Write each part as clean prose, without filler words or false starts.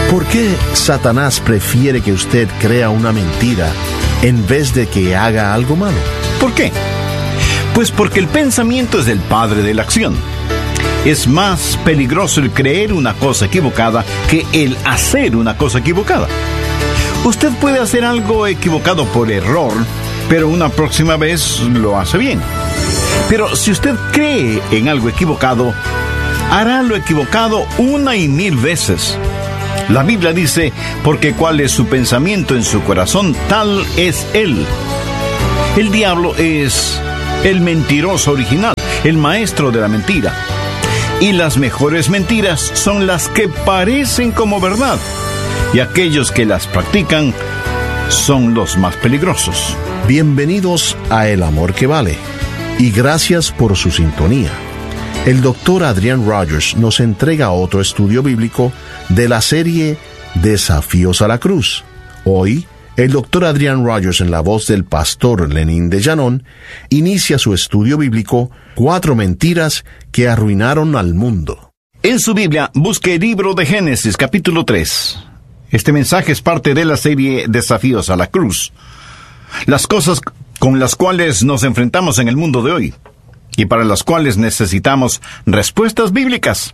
¿Por qué Satanás prefiere que usted crea una mentira en vez de que haga algo malo? ¿Por qué? Pues porque el pensamiento es el padre de la acción. Es más peligroso el creer una cosa equivocada que el hacer una cosa equivocada. Usted puede hacer algo equivocado por error, pero una próxima vez lo hace bien. Pero si usted cree en algo equivocado, hará lo equivocado 1 y 1000 veces. La Biblia dice, porque cuál es su pensamiento en su corazón, tal es él. El diablo es el mentiroso original, el maestro de la mentira. Y las mejores mentiras son las que parecen como verdad. Y aquellos que las practican son los más peligrosos. Bienvenidos a El Amor que Vale. Y gracias por su sintonía. El Dr. Adrian Rogers nos entrega otro estudio bíblico de la serie Desafíos a la Cruz. Hoy, el Dr. Adrian Rogers, en la voz del pastor Lenín de Llanón, inicia su estudio bíblico 4 mentiras que arruinaron al mundo. En su Biblia, busque el libro de Génesis, capítulo 3. Este mensaje es parte de la serie Desafíos a la Cruz. Las cosas con las cuales nos enfrentamos en el mundo de hoy, y para las cuales necesitamos respuestas bíblicas.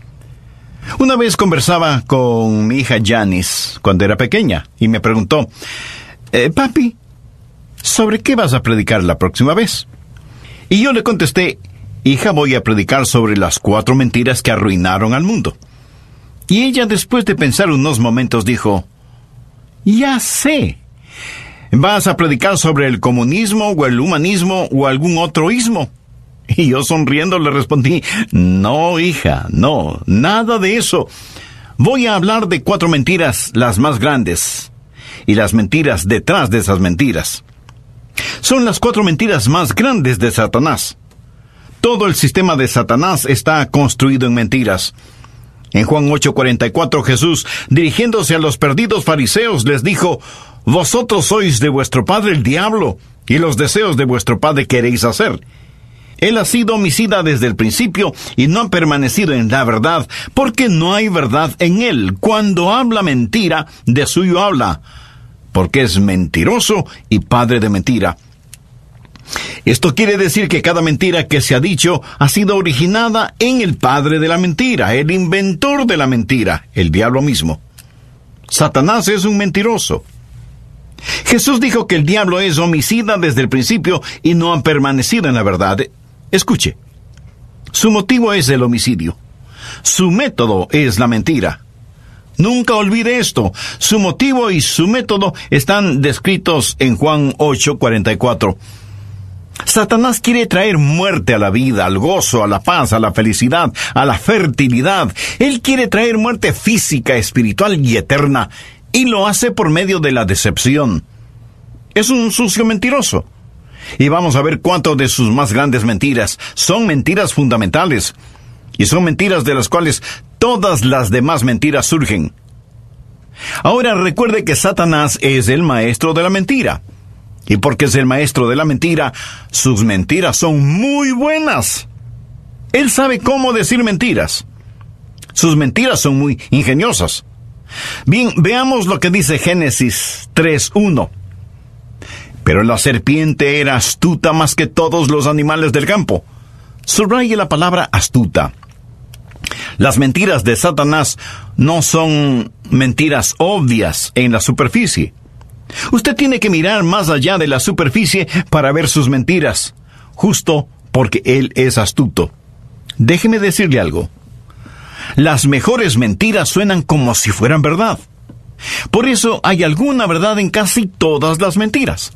Una vez conversaba con mi hija Janice cuando era pequeña, y me preguntó, papi, ¿sobre qué vas a predicar la próxima vez? Y yo le contesté, hija, voy a predicar sobre las 4 mentiras que arruinaron al mundo. Y ella, después de pensar unos momentos, dijo, ya sé. ¿Vas a predicar sobre el comunismo o el humanismo o algún otro ismo? Y yo sonriendo le respondí, no, hija, no, nada de eso. Voy a hablar de 4 mentiras, las más grandes, y las mentiras detrás de esas mentiras. Son las 4 mentiras más grandes de Satanás. Todo el sistema de Satanás está construido en mentiras. En Juan 8:44, Jesús, dirigiéndose a los perdidos fariseos, les dijo, vosotros sois de vuestro padre el diablo, y los deseos de vuestro padre queréis hacer. Él ha sido homicida desde el principio y no ha permanecido en la verdad, porque no hay verdad en él. Cuando habla mentira, de suyo habla, porque es mentiroso y padre de mentira. Esto quiere decir que cada mentira que se ha dicho ha sido originada en el padre de la mentira, el inventor de la mentira, el diablo mismo. Satanás es un mentiroso. Jesús dijo que el diablo es homicida desde el principio y no ha permanecido en la verdad. Escuche, su motivo es el homicidio. Su método es la mentira. Nunca olvide esto. Su motivo y su método están descritos en Juan 8:44. Satanás quiere traer muerte a la vida, al gozo, a la paz, a la felicidad, a la fertilidad. Él quiere traer muerte física, espiritual y eterna, y lo hace por medio de la decepción. Es un sucio mentiroso. Y vamos a ver cuántas de sus más grandes mentiras son mentiras fundamentales, y son mentiras de las cuales todas las demás mentiras surgen. Ahora recuerde que Satanás es el maestro de la mentira. Y porque es el maestro de la mentira, sus mentiras son muy buenas. Él sabe cómo decir mentiras. Sus mentiras son muy ingeniosas. Bien, veamos lo que dice Génesis 3:1. Pero la serpiente era astuta más que todos los animales del campo. Subraye la palabra astuta. Las mentiras de Satanás no son mentiras obvias en la superficie. Usted tiene que mirar más allá de la superficie para ver sus mentiras, justo porque él es astuto. Déjeme decirle algo. Las mejores mentiras suenan como si fueran verdad. Por eso hay alguna verdad en casi todas las mentiras.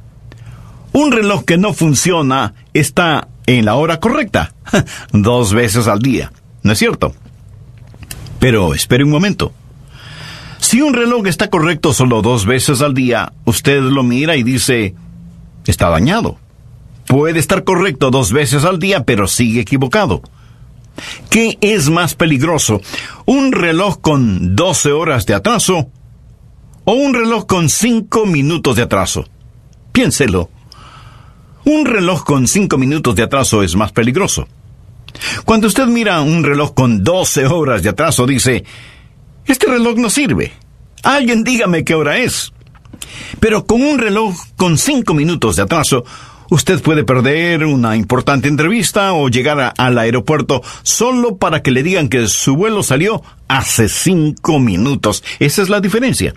Un reloj que no funciona está en la hora correcta, 2 veces al día, ¿no es cierto? Pero espere un momento. Si un reloj está correcto solo 2 veces al día, usted lo mira y dice, está dañado. Puede estar correcto 2 veces al día, pero sigue equivocado. ¿Qué es más peligroso? ¿Un reloj con 12 horas de atraso o un reloj con 5 minutos de atraso? Piénselo. Un reloj con 5 minutos de atraso es más peligroso. Cuando usted mira un reloj con 12 horas de atraso, dice, Este reloj no sirve. Alguien dígame qué hora es. Pero con un reloj con 5 minutos de atraso, usted puede perder una importante entrevista o llegar al aeropuerto solo para que le digan que su vuelo salió hace 5 minutos. Esa es la diferencia.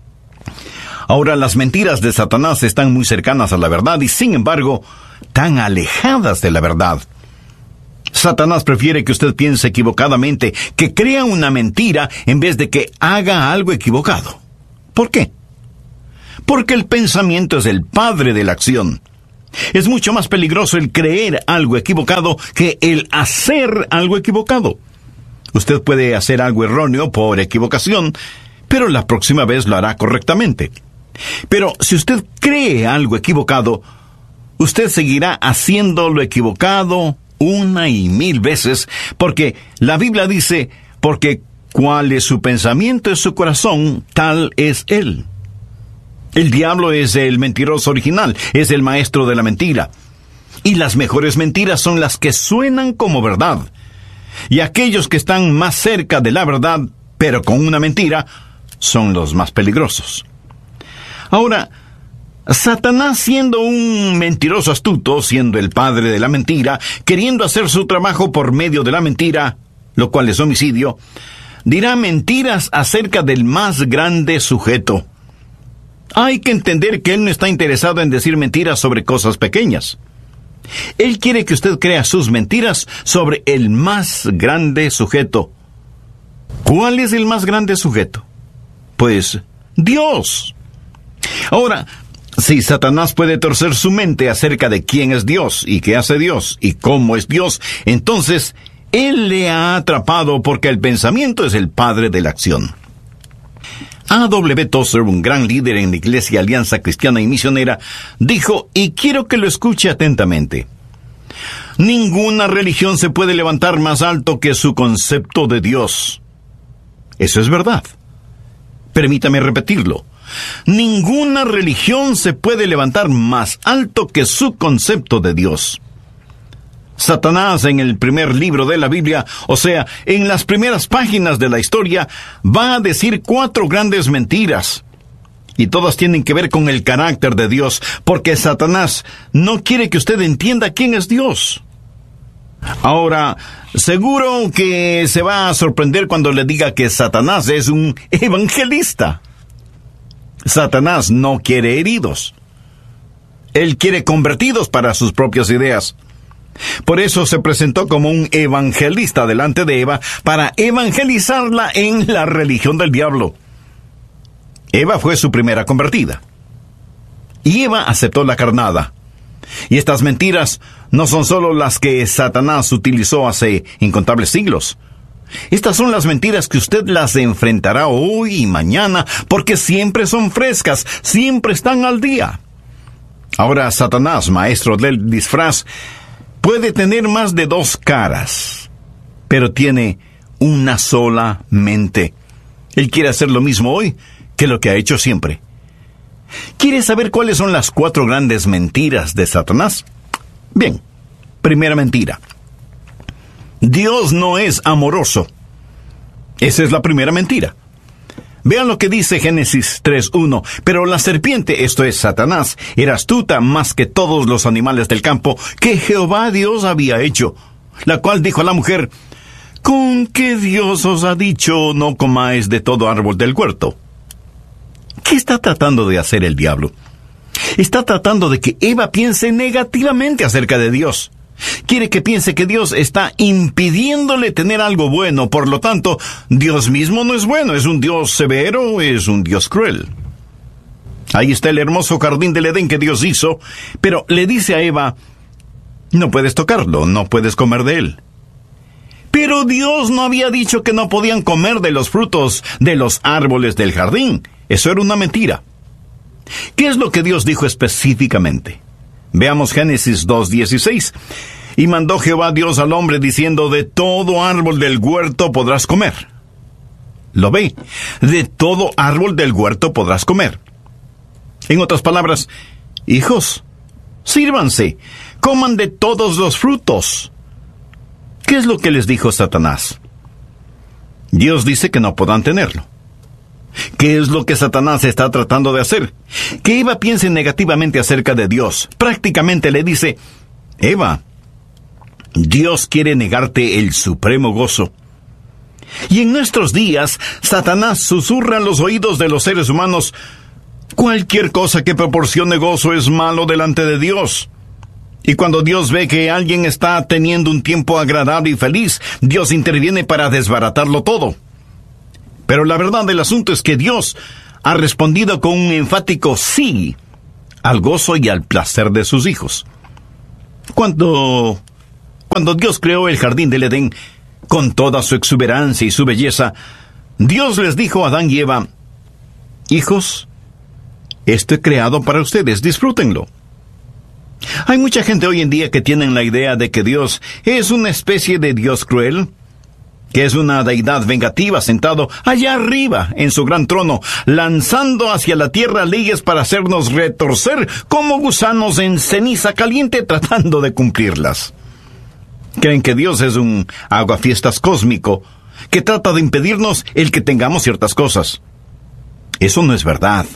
Ahora, las mentiras de Satanás están muy cercanas a la verdad y, sin embargo, tan alejadas de la verdad. Satanás prefiere que usted piense equivocadamente, que crea una mentira en vez de que haga algo equivocado. ¿Por qué? Porque el pensamiento es el padre de la acción. Es mucho más peligroso el creer algo equivocado que el hacer algo equivocado. Usted puede hacer algo erróneo por equivocación, pero la próxima vez lo hará correctamente. Pero si usted cree algo equivocado, usted seguirá haciendo lo equivocado una y mil veces, porque la Biblia dice, porque cuál es su pensamiento es su corazón, tal es él. El diablo es el mentiroso original, es el maestro de la mentira. Y las mejores mentiras son las que suenan como verdad. Y aquellos que están más cerca de la verdad, pero con una mentira, son los más peligrosos. Ahora, Satanás, siendo un mentiroso astuto, siendo el padre de la mentira, queriendo hacer su trabajo por medio de la mentira, lo cual es homicidio, dirá mentiras acerca del más grande sujeto. Hay que entender que él no está interesado en decir mentiras sobre cosas pequeñas. Él quiere que usted crea sus mentiras sobre el más grande sujeto. ¿Cuál es el más grande sujeto? Pues, Dios. Ahora, si Satanás puede torcer su mente acerca de quién es Dios y qué hace Dios y cómo es Dios, entonces él le ha atrapado porque el pensamiento es el padre de la acción. A.W. Tozer, un gran líder en la Iglesia Alianza Cristiana y Misionera, dijo, y quiero que lo escuche atentamente: ninguna religión se puede levantar más alto que su concepto de Dios. Eso es verdad. Permítame repetirlo. Ninguna religión se puede levantar más alto que su concepto de Dios. Satanás, en el primer libro de la Biblia, o sea, en las primeras páginas de la historia, va a decir 4 grandes mentiras. Y todas tienen que ver con el carácter de Dios, porque Satanás no quiere que usted entienda quién es Dios. Ahora, seguro que se va a sorprender cuando le diga que Satanás es un evangelista. Satanás no quiere heridos. Él quiere convertidos para sus propias ideas. Por eso se presentó como un evangelista delante de Eva para evangelizarla en la religión del diablo. Eva fue su primera convertida. Y Eva aceptó la carnada. Y estas mentiras no son solo las que Satanás utilizó hace incontables siglos. Estas son las mentiras que usted las enfrentará hoy y mañana, porque siempre son frescas, siempre están al día. Ahora, Satanás, maestro del disfraz, puede tener más de 2 caras, pero tiene una sola mente. Él quiere hacer lo mismo hoy que lo que ha hecho siempre. ¿Quiere saber cuáles son las 4 grandes mentiras de Satanás? Bien, primera mentira: Dios no es amoroso. Esa es la primera mentira. Vean lo que dice Génesis 3:1. Pero la serpiente, esto es Satanás, era astuta más que todos los animales del campo que Jehová Dios había hecho, la cual dijo a la mujer: ¿con qué Dios os ha dicho no comáis de todo árbol del huerto? ¿Qué está tratando de hacer el diablo? Está tratando de que Eva piense negativamente acerca de Dios. Quiere que piense que Dios está impidiéndole tener algo bueno. Por lo tanto, Dios mismo no es bueno. Es un Dios severo, es un Dios cruel. Ahí está el hermoso jardín del Edén que Dios hizo, pero le dice a Eva: no puedes tocarlo, no puedes comer de él. Pero Dios no había dicho que no podían comer de los frutos de los árboles del jardín. Eso era una mentira. ¿Qué es lo que Dios dijo específicamente? Veamos Génesis 2:16. Y mandó Jehová Dios al hombre diciendo: de todo árbol del huerto podrás comer. ¿Lo ve? De todo árbol del huerto podrás comer. En otras palabras, hijos, sírvanse, coman de todos los frutos. ¿Qué es lo que les dijo Satanás? Dios dice que no podrán tenerlo. ¿Qué es lo que Satanás está tratando de hacer? Que Eva piense negativamente acerca de Dios. Prácticamente le dice: Eva, Dios quiere negarte el supremo gozo. Y en nuestros días, Satanás susurra en los oídos de los seres humanos: cualquier cosa que proporcione gozo es malo delante de Dios. Y cuando Dios ve que alguien está teniendo un tiempo agradable y feliz, Dios interviene para desbaratarlo todo. Pero la verdad del asunto es que Dios ha respondido con un enfático sí al gozo y al placer de sus hijos. Cuando Dios creó el jardín del Edén, con toda su exuberancia y su belleza, Dios les dijo a Adán y Eva: hijos, esto he creado para ustedes, disfrútenlo. Hay mucha gente hoy en día que tienen la idea de que Dios es una especie de Dios cruel, que es una deidad vengativa sentado allá arriba en su gran trono, lanzando hacia la tierra leyes para hacernos retorcer como gusanos en ceniza caliente tratando de cumplirlas. Creen que Dios es un aguafiestas cósmico que trata de impedirnos el que tengamos ciertas cosas. Eso no es verdad.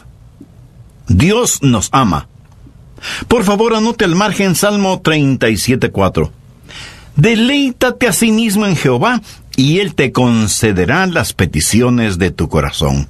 Dios nos ama. Por favor, anote al margen Salmo 37:4. Deleítate a sí mismo en Jehová, y Él te concederá las peticiones de tu corazón.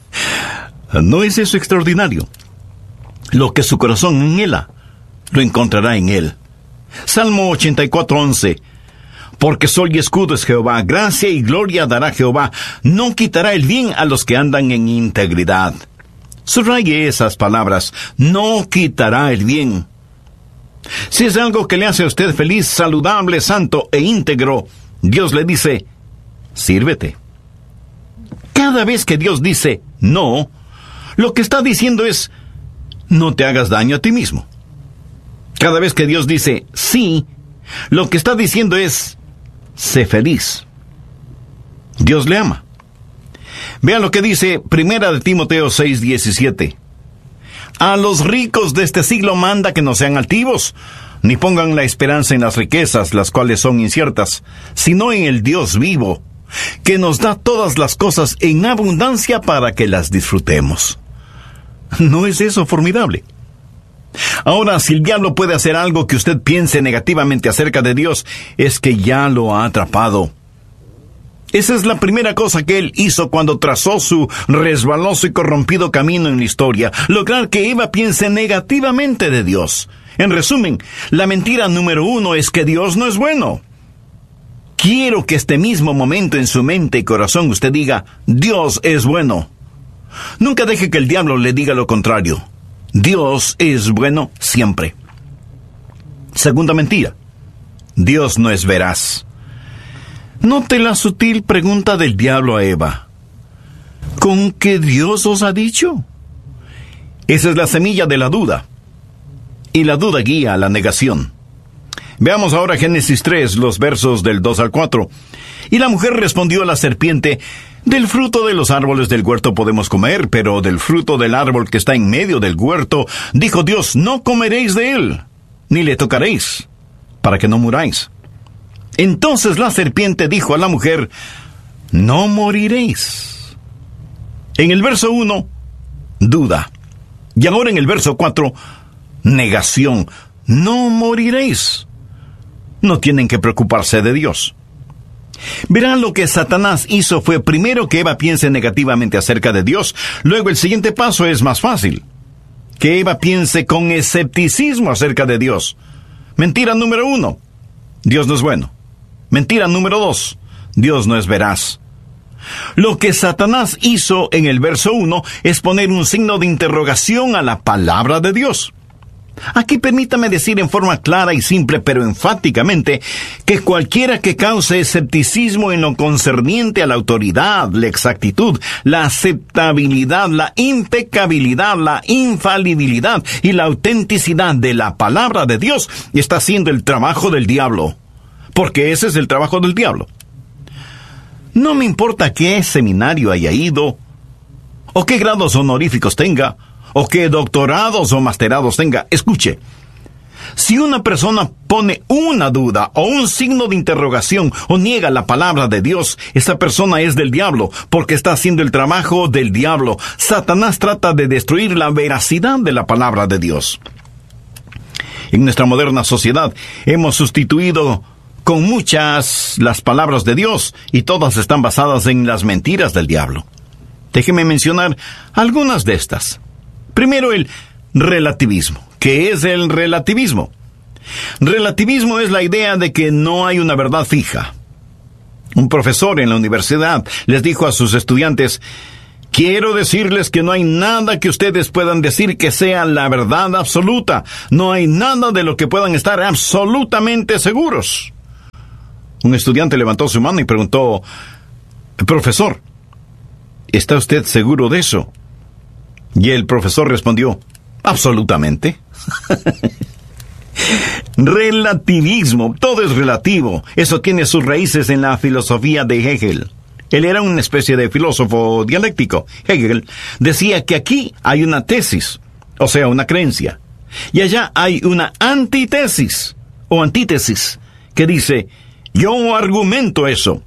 ¿No es eso extraordinario? Lo que su corazón anhela, lo encontrará en Él. Salmo 84:11. Porque sol y escudo es Jehová, gracia y gloria dará Jehová, no quitará el bien a los que andan en integridad. Subraye esas palabras: no quitará el bien. Si es algo que le hace a usted feliz, saludable, santo e íntegro, Dios le dice: sírvete. Cada vez que Dios dice no, lo que está diciendo es: no te hagas daño a ti mismo. Cada vez que Dios dice sí, lo que está diciendo es: sé feliz. Dios le ama. Vean lo que dice 1 Timoteo 6:17. A los ricos de este siglo manda que no sean altivos, ni pongan la esperanza en las riquezas, las cuales son inciertas, sino en el Dios vivo, que nos da todas las cosas en abundancia para que las disfrutemos. ¿No es eso formidable? Ahora, si el diablo puede hacer algo que usted piense negativamente acerca de Dios, es que ya lo ha atrapado. Esa es la primera cosa que él hizo cuando trazó su resbaloso y corrompido camino en la historia: lograr que Eva piense negativamente de Dios. En resumen, la mentira número 1 es que Dios no es bueno. Quiero que este mismo momento en su mente y corazón usted diga: Dios es bueno. Nunca deje que el diablo le diga lo contrario. Dios es bueno siempre. Segunda mentira: Dios no es veraz. Note la sutil pregunta del diablo a Eva: ¿con qué Dios os ha dicho? Esa es la semilla de la duda. Y la duda guía a la negación. Veamos ahora Génesis 3, los versos del 2 al 4. Y la mujer respondió a la serpiente: del fruto de los árboles del huerto podemos comer, pero del fruto del árbol que está en medio del huerto, dijo Dios: no comeréis de él, ni le tocaréis, para que no muráis. Entonces la serpiente dijo a la mujer: no moriréis. En el verso 1, duda. Y ahora en el verso 4, negación. No moriréis. No tienen que preocuparse de Dios. Verán, lo que Satanás hizo fue primero que Eva piense negativamente acerca de Dios. Luego el siguiente paso es más fácil: que Eva piense con escepticismo acerca de Dios. Mentira número 1: Dios no es bueno. Mentira número 2: Dios no es veraz. Lo que Satanás hizo en el verso 1 es poner un signo de interrogación a la palabra de Dios. Aquí permítame decir en forma clara y simple, pero enfáticamente, que cualquiera que cause escepticismo en lo concerniente a la autoridad, la exactitud, la aceptabilidad, la impecabilidad, la infalibilidad y la autenticidad de la palabra de Dios, está haciendo el trabajo del diablo. Porque ese es el trabajo del diablo. No me importa qué seminario haya ido, o qué grados honoríficos tenga, o qué doctorados o masterados tenga. Escuche, Si una persona pone una duda o un signo de interrogación o niega la palabra de Dios, esa persona es del diablo, porque está haciendo el trabajo del diablo. Satanás trata de destruir la veracidad de la palabra de Dios. En nuestra moderna sociedad hemos sustituido con muchas las palabras de Dios y todas están basadas en las mentiras del diablo. Déjeme mencionar algunas de estas. Primero, el relativismo. ¿Qué es el relativismo? Relativismo es la idea de que no hay una verdad fija. Un profesor en la universidad les dijo a sus estudiantes: quiero decirles que no hay nada que ustedes puedan decir que sea la verdad absoluta. No hay nada de lo que puedan estar absolutamente seguros. Un estudiante levantó su mano y preguntó: profesor, ¿está usted seguro de eso? Y el profesor respondió: absolutamente. Relativismo, todo es relativo. Eso tiene sus raíces en la filosofía de Hegel. Él era una especie de filósofo dialéctico. Hegel decía que aquí hay una tesis, o sea, una creencia, y allá hay una antítesis, o antítesis, que dice: yo argumento eso.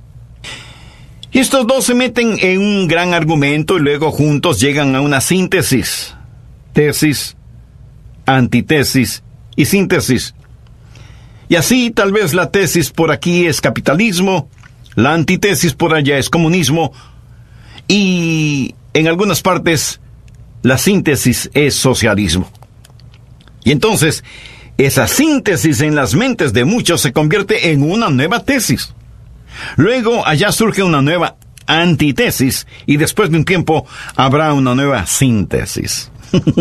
Y estos dos se meten en un gran argumento y luego juntos llegan a una síntesis. Tesis, antítesis y síntesis. Y así tal vez la tesis por aquí es capitalismo, la antítesis por allá es comunismo, y en algunas partes la síntesis es socialismo. Y entonces, esa síntesis en las mentes de muchos se convierte en una nueva tesis. Luego allá surge una nueva antítesis y después de un tiempo habrá una nueva síntesis.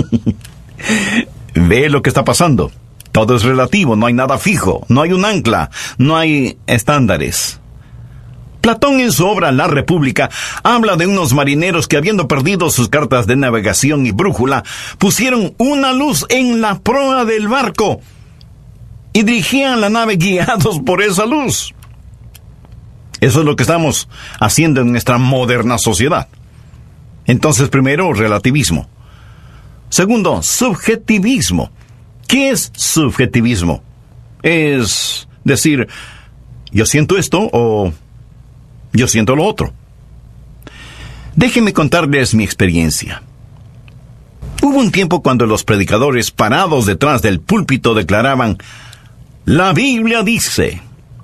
Ve lo que está pasando. Todo es relativo, no hay nada fijo, no hay un ancla, no hay estándares. Platón en su obra La República habla de unos marineros que, habiendo perdido sus cartas de navegación y brújula, pusieron una luz en la proa del barco y dirigían la nave guiados por esa luz. Eso es lo que estamos haciendo en nuestra moderna sociedad. Entonces, primero, relativismo. Segundo, subjetivismo. ¿Qué es subjetivismo? Es decir, yo siento esto o yo siento lo otro. Déjenme contarles mi experiencia. Hubo un tiempo cuando los predicadores parados detrás del púlpito declaraban: la Biblia dice.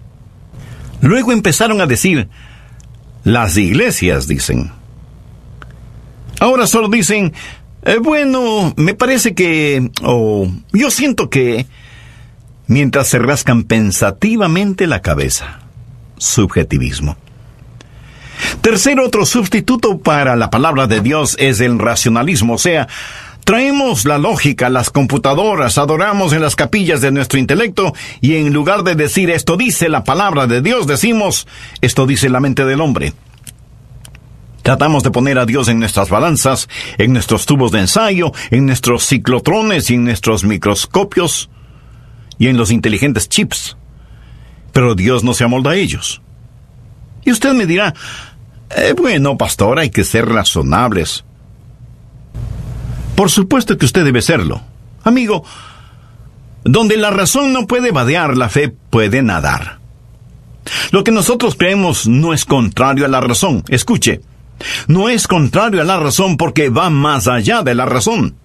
Luego empezaron a decir: las iglesias dicen. Ahora solo dicen: bueno, me parece que, o yo siento que, mientras se rascan pensativamente la cabeza. Subjetivismo. Tercero, otro sustituto para la palabra de Dios es el racionalismo, o sea, traemos la lógica a las computadoras, adoramos en las capillas de nuestro intelecto y en lugar de decir esto dice la palabra de Dios, decimos esto dice la mente del hombre. Tratamos de poner a Dios en nuestras balanzas, en nuestros tubos de ensayo, en nuestros ciclotrones y en nuestros microscopios y en los inteligentes chips. Pero Dios no se amolda a ellos. Y usted me dirá: bueno, pastor, hay que ser razonables. Por supuesto que usted debe serlo. Amigo, donde la razón no puede vadear, la fe puede nadar. Lo que nosotros creemos no es contrario a la razón. Escuche, no es contrario a la razón porque va más allá de la razón.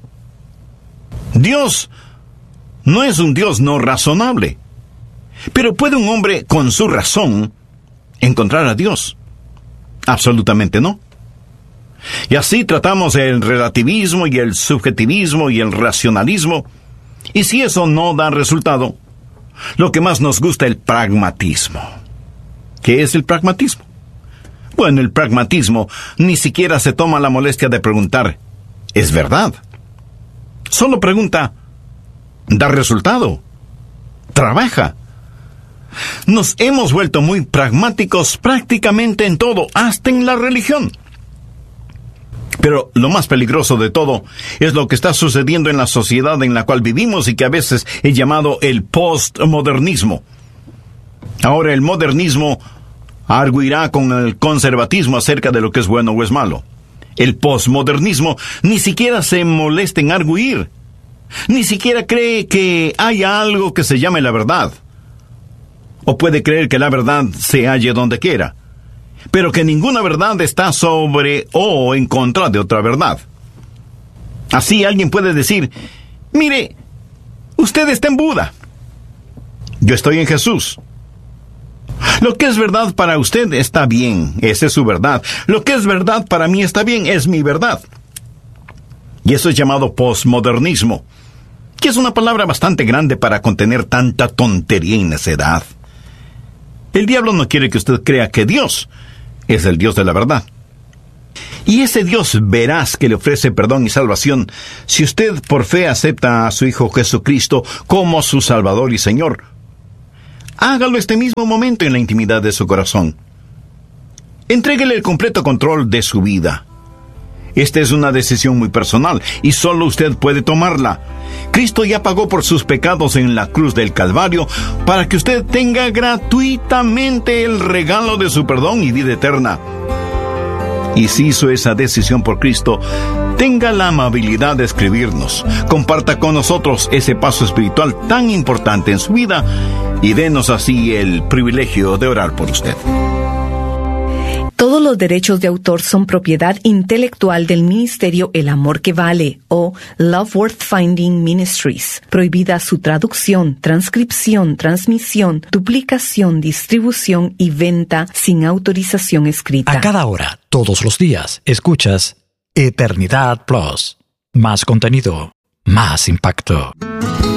Dios no es un Dios no razonable. Pero ¿puede un hombre con su razón encontrar a Dios? Absolutamente no. Y así tratamos el relativismo y el subjetivismo y el racionalismo. Y si eso no da resultado, lo que más nos gusta es el pragmatismo. ¿Qué es el pragmatismo? Bueno, el pragmatismo ni siquiera se toma la molestia de preguntar: ¿es verdad? Solo pregunta: ¿da resultado? ¿Trabaja? Nos hemos vuelto muy pragmáticos prácticamente en todo, hasta en la religión. Pero lo más peligroso de todo es lo que está sucediendo en la sociedad en la cual vivimos y que a veces he llamado el postmodernismo. Ahora el modernismo arguirá con el conservatismo acerca de lo que es bueno o es malo. El postmodernismo ni siquiera se molesta en arguir. Ni siquiera cree que haya algo que se llame la verdad. O puede creer que la verdad se halle donde quiera, pero que ninguna verdad está sobre o en contra de otra verdad. Así alguien puede decir, mire, usted está en Buda. Yo estoy en Jesús. Lo que es verdad para usted está bien, esa es su verdad. Lo que es verdad para mí está bien, es mi verdad. Y eso es llamado posmodernismo, que es una palabra bastante grande para contener tanta tontería y necedad. El diablo no quiere que usted crea que Dios es el Dios de la verdad. Y ese Dios veraz que le ofrece perdón y salvación, si usted por fe acepta a su Hijo Jesucristo como su Salvador y Señor, hágalo este mismo momento en la intimidad de su corazón. Entréguele el completo control de su vida. Esta es una decisión muy personal y solo usted puede tomarla. Cristo ya pagó por sus pecados en la cruz del Calvario para que usted tenga gratuitamente el regalo de su perdón y vida eterna. Y si hizo esa decisión por Cristo, tenga la amabilidad de escribirnos. Comparta con nosotros ese paso espiritual tan importante en su vida y denos así el privilegio de orar por usted. Todos los derechos de autor son propiedad intelectual del Ministerio El Amor que Vale o Love Worth Finding Ministries. Prohibida su traducción, transcripción, transmisión, duplicación, distribución y venta sin autorización escrita. A cada hora, todos los días, escuchas Eternidad Plus. Más contenido, más impacto.